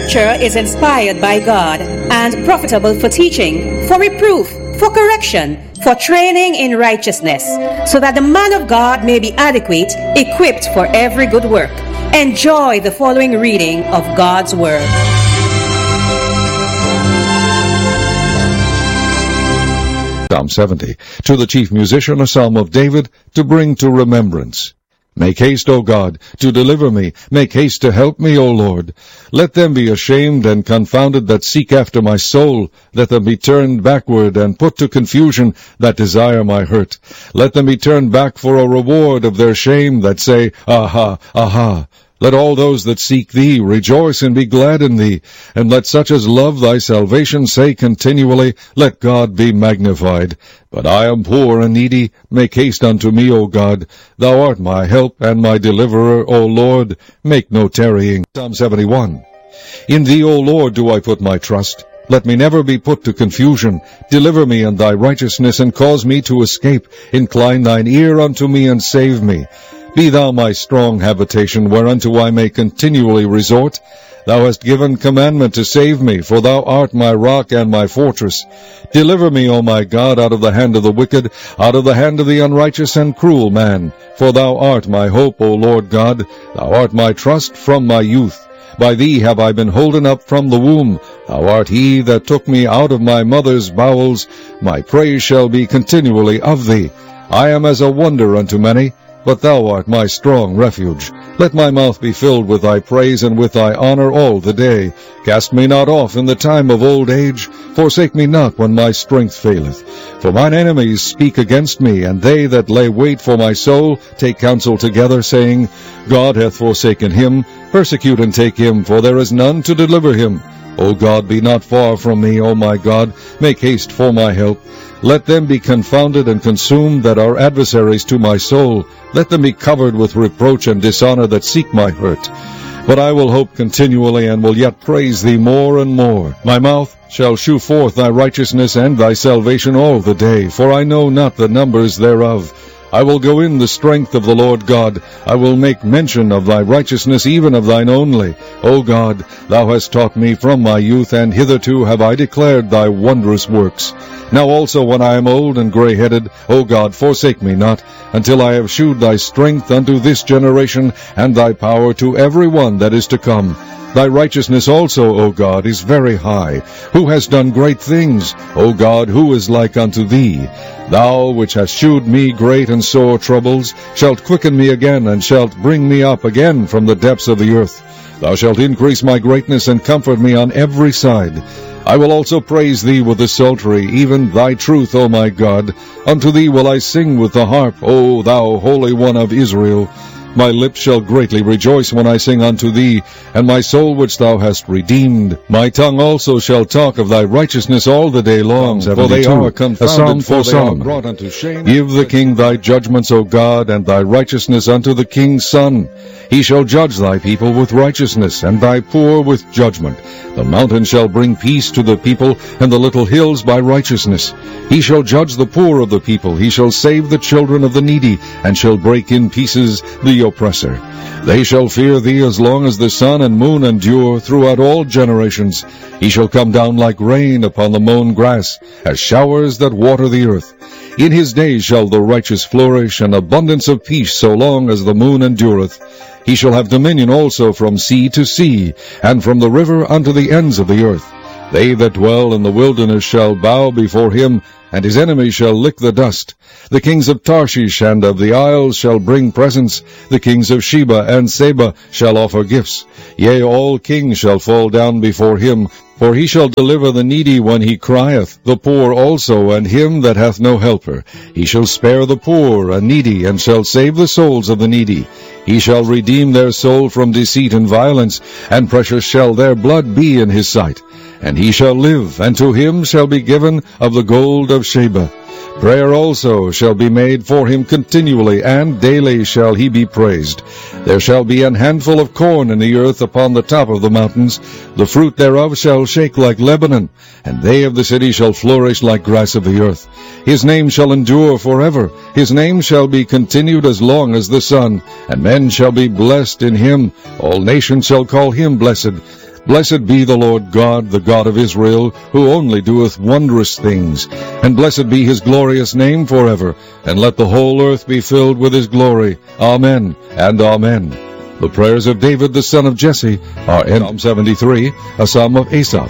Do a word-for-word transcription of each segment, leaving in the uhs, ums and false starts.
Scripture is inspired by God and profitable for teaching, for reproof, for correction, for training in righteousness, so that the man of God may be adequate, equipped for every good work. Enjoy the following reading of God's Word. Psalm seventy. To the chief musician, a psalm of David, to bring to remembrance. Make haste, O God, to deliver me. Make haste to help me, O Lord. Let them be ashamed and confounded that seek after my soul. Let them be turned backward and put to confusion that desire my hurt. Let them be turned back for a reward of their shame that say, Aha, aha. Let all those that seek thee rejoice and be glad in thee. And let such as love thy salvation say continually, Let God be magnified. But I am poor and needy. Make haste unto me, O God. Thou art my help and my deliverer, O Lord. Make no tarrying. Psalm seventy-one. In thee, O Lord, do I put my trust. Let me never be put to confusion. Deliver me in thy righteousness, and cause me to escape. Incline thine ear unto me, and save me. Be thou my strong habitation, whereunto I may continually resort. Thou hast given commandment to save me, for thou art my rock and my fortress. Deliver me, O my God, out of the hand of the wicked, out of the hand of the unrighteous and cruel man. For thou art my hope, O Lord God. Thou art my trust from my youth. By thee have I been holden up from the womb. Thou art he that took me out of my mother's bowels. My praise shall be continually of thee. I am as a wonder unto many, but thou art my strong refuge. Let my mouth be filled with thy praise and with thy honor all the day. Cast me not off in the time of old age. Forsake me not when my strength faileth. For mine enemies speak against me, and they that lay wait for my soul take counsel together, saying, God hath forsaken him. Persecute and take him, for there is none to deliver him. O God, be not far from me, O my God. Make haste for my help. Let them be confounded and consumed that are adversaries to my soul. Let them be covered with reproach and dishonor that seek my hurt. But I will hope continually, and will yet praise thee more and more. My mouth shall shew forth thy righteousness and thy salvation all the day, for I know not the numbers thereof. I will go in the strength of the Lord God. I will make mention of thy righteousness, even of thine only. O God, thou hast taught me from my youth, and hitherto have I declared thy wondrous works. Now also when I am old and grey-headed, O God, forsake me not, until I have shewed thy strength unto this generation, and thy power to every one that is to come. Thy righteousness also, O God, is very high. Who has done great things? O God, who is like unto thee? Thou, which hast shewed me great and sore troubles, shalt quicken me again, and shalt bring me up again from the depths of the earth. Thou shalt increase my greatness, and comfort me on every side. I will also praise thee with the psaltery, even thy truth, O my God. Unto thee will I sing with the harp, O thou Holy One of Israel. My lips shall greatly rejoice when I sing unto thee, and my soul which thou hast redeemed. My tongue also shall talk of thy righteousness all the day long, for they are confounded, for they are brought unto shame. Give the king thy judgments, O God, and thy righteousness unto the king's son. He shall judge thy people with righteousness, and thy poor with judgment. The mountain shall bring peace to the people, and the little hills by righteousness. He shall judge the poor of the people. He shall save the children of the needy, and shall break in pieces the oppressor. They shall fear thee as long as the sun and moon endure throughout all generations. He shall come down like rain upon the mown grass, as showers that water the earth. In his days shall the righteous flourish, and abundance of peace so long as the moon endureth. He shall have dominion also from sea to sea, and from the river unto the ends of the earth. They that dwell in the wilderness shall bow before him, and his enemies shall lick the dust. The kings of Tarshish and of the isles shall bring presents. The kings of Sheba and Seba shall offer gifts. Yea, all kings shall fall down before him. For he shall deliver the needy when he crieth, the poor also, and him that hath no helper. He shall spare the poor and needy, and shall save the souls of the needy. He shall redeem their soul from deceit and violence, and precious shall their blood be in his sight. And he shall live, and to him shall be given of the gold of Sheba. Prayer also shall be made for him continually, and daily shall he be praised. There shall be an handful of corn in the earth upon the top of the mountains. The fruit thereof shall shake like Lebanon, and they of the city shall flourish like grass of the earth. His name shall endure forever. His name shall be continued as long as the sun, and men shall be blessed in him. All nations shall call him blessed. Blessed be the Lord God, the God of Israel, who only doeth wondrous things. And blessed be his glorious name forever. And let the whole earth be filled with his glory. Amen and amen. The prayers of David the son of Jesse are in Psalm seventy-three, a psalm of Asaph.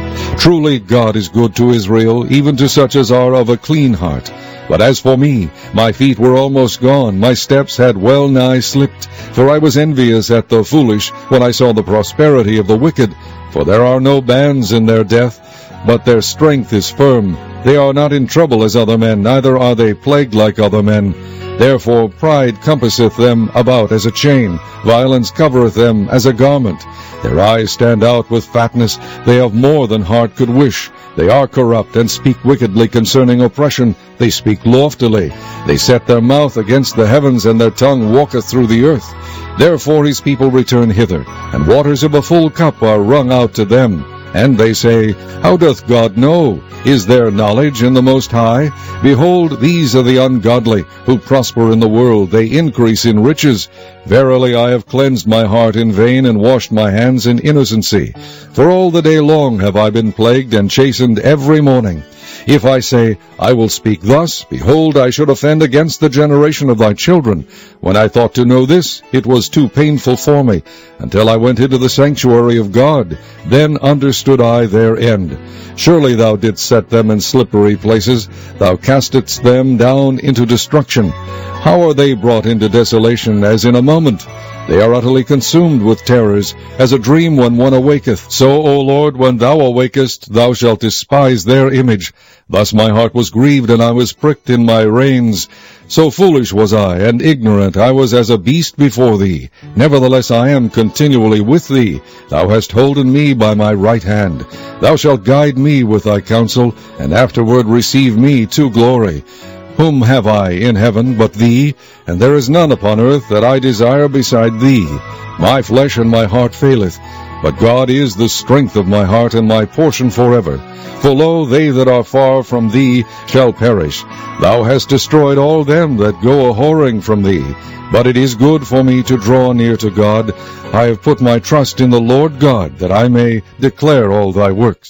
Truly God is good to Israel, even to such as are of a clean heart. But as for me, my feet were almost gone, my steps had well nigh slipped. For I was envious at the foolish when I saw the prosperity of the wicked. For there are no bands in their death, but their strength is firm. They are not in trouble as other men, neither are they plagued like other men. Therefore pride compasseth them about as a chain, violence covereth them as a garment. Their eyes stand out with fatness, they have more than heart could wish. They are corrupt, and speak wickedly concerning oppression. They speak loftily. They set their mouth against the heavens, and their tongue walketh through the earth. Therefore his people return hither, and waters of a full cup are wrung out to them. And they say, How doth God know? Is there knowledge in the Most High? Behold, these are the ungodly, who prosper in the world. They increase in riches. Verily I have cleansed my heart in vain, and washed my hands in innocency. For all the day long have I been plagued, and chastened every morning. If I say, I will speak thus, behold, I should offend against the generation of thy children. When I thought to know this, it was too painful for me, until I went into the sanctuary of God. Then understood I their end. Surely thou didst set them in slippery places. Thou castedst them down into destruction. How are they brought into desolation as in a moment? They are utterly consumed with terrors, as a dream when one awaketh. So, O Lord, when thou awakest, thou shalt despise their image. Thus my heart was grieved, and I was pricked in my reins. So foolish was I, and ignorant, I was as a beast before thee. Nevertheless I am continually with thee. Thou hast holden me by my right hand. Thou shalt guide me with thy counsel, and afterward receive me to glory. Whom have I in heaven but thee? And there is none upon earth that I desire beside thee. My flesh and my heart faileth, but God is the strength of my heart and my portion forever. For lo, they that are far from thee shall perish. Thou hast destroyed all them that go a-whoring from thee. But it is good for me to draw near to God. I have put my trust in the Lord God, that I may declare all thy works.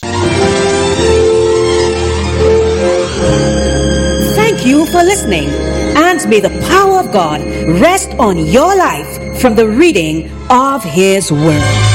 Thank you for listening, and may the power of God rest on your life from the reading of His Word.